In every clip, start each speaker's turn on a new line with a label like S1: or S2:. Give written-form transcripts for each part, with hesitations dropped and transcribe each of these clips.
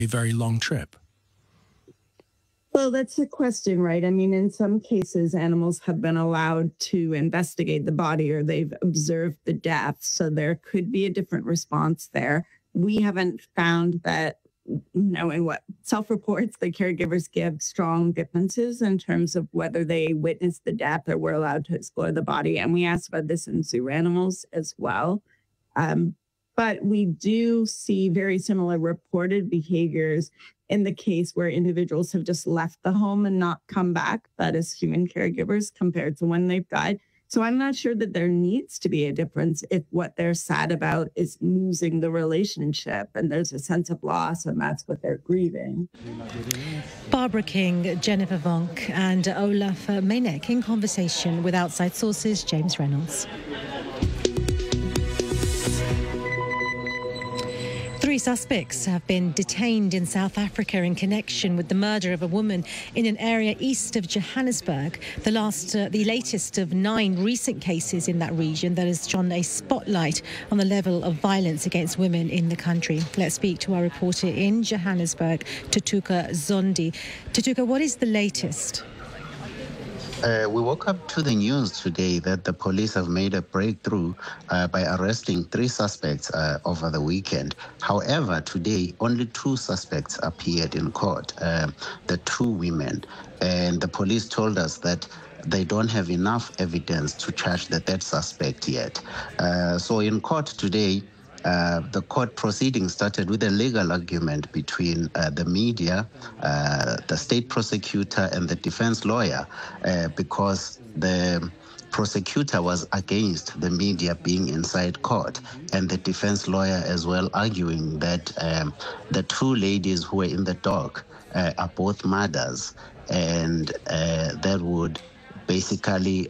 S1: a very long trip?
S2: Well, that's the question, right? I mean, in some cases, animals have been allowed to investigate the body or they've observed the death. So there could be a different response there. We haven't found that, in what self-reports the caregivers give strong differences in terms of whether they witnessed the death or were allowed to explore the body. And we asked about this in zoo animals as well. But we do see very similar reported behaviors in the case where individuals have just left the home and not come back, that is human caregivers, compared to when they've died. So I'm not sure that there needs to be a difference if what they're sad about is losing the relationship and there's a sense of loss and that's what they're grieving.
S3: Barbara King, Jennifer Vonk and Olaf Meynek in conversation with Outside Sources' James Reynolds. 3 suspects have been detained in South Africa in connection with the murder of a woman in an area east of Johannesburg. The latest of 9 recent cases in that region that has shone a spotlight on the level of violence against women in the country. Let's speak to our reporter in Johannesburg, Tutuka Zondi. Tutuka, what is the latest?
S4: We woke up to the news today that the police have made a breakthrough by arresting 3 suspects over the weekend. However, today, only 2 suspects appeared in court, the 2 women. And the police told us that they don't have enough evidence to charge the 3rd suspect yet. So in court today, the court proceedings started with a legal argument between the media, the state prosecutor, and the defense lawyer, because the prosecutor was against the media being inside court, and the defense lawyer as well arguing that the 2 ladies who were in the dock are both mothers, and that would basically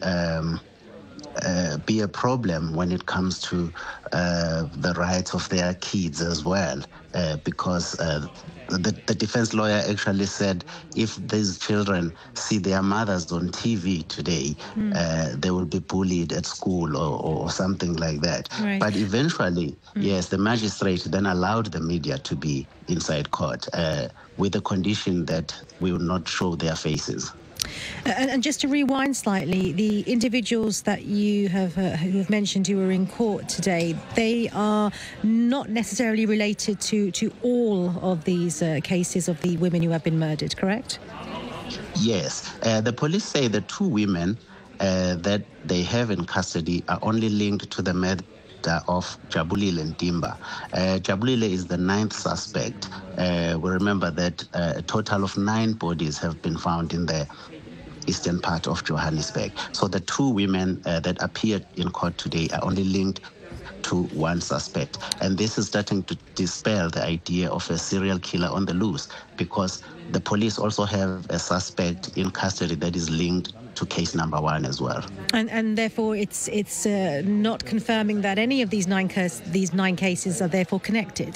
S4: be a problem when it comes to the rights of their kids as well, because the defense lawyer actually said if these children see their mothers on TV today, they will be bullied at school or something like that.
S3: Right.
S4: But eventually, yes, the magistrate then allowed the media to be inside court with the condition that we would not show their faces.
S3: And just to rewind slightly, the individuals that you have who have mentioned who were in court today, they are not necessarily related to all of these cases of the women who have been murdered, correct?
S4: Yes. The police say the 2 women that they have in custody are only linked to the murder of Jabulile Ntimba. Jabulile is the 9th suspect. We remember that a total of 9 bodies have been found in the eastern part of Johannesburg. So the 2 women that appeared in court today are only linked to 1 suspect. And this is starting to dispel the idea of a serial killer on the loose, because the police also have a suspect in custody that is linked to case number 1 as well.
S3: And therefore it's not confirming that any of these 9 cases are therefore connected.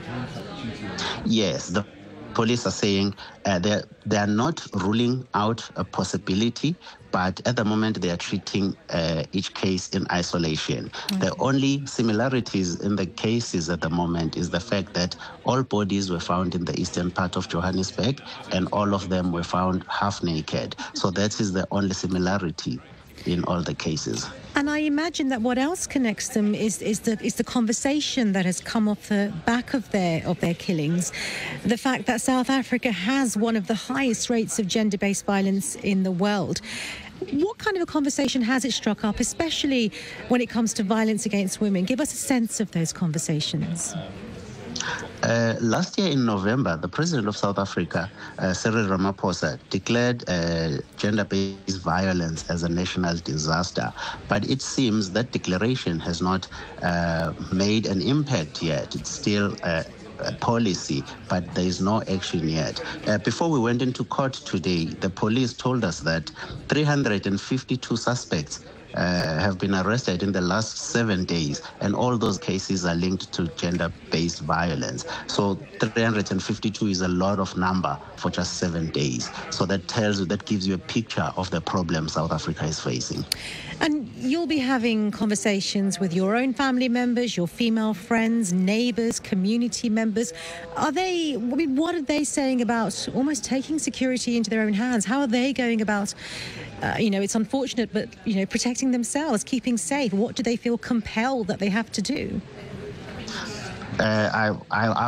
S4: Yes, the police are saying they are not ruling out a possibility, but at the moment they are treating each case in isolation. Okay. The only similarities in the cases at the moment is the fact that all bodies were found in the eastern part of Johannesburg and all of them were found half naked. So that is the only similarity in all the cases.
S3: And I imagine that what else connects them is the conversation that has come off the back of their killings. The fact that South Africa has one of the highest rates of gender-based violence in the world. What kind of a conversation has it struck up, especially when it comes to violence against women? Give us a sense of those conversations.
S4: Last year in November, the president of South Africa, Cyril Ramaphosa, declared gender-based violence as a national disaster. But it seems that declaration has not made an impact yet. It's still a policy, but there is no action yet. Before we went into court today, the police told us that 352 suspects have been arrested in the last 7 days, and all those cases are linked to gender-based violence. So 352 is a lot of number for just 7 days. So that gives you a picture of the problem South Africa is facing.
S3: And you'll be having conversations with your own family members, your female friends, neighbours, community members. What are they saying about almost taking security into their own hands? How are they going about, it's unfortunate, but, protecting themselves, keeping safe? What do they feel compelled that they have to do?
S4: I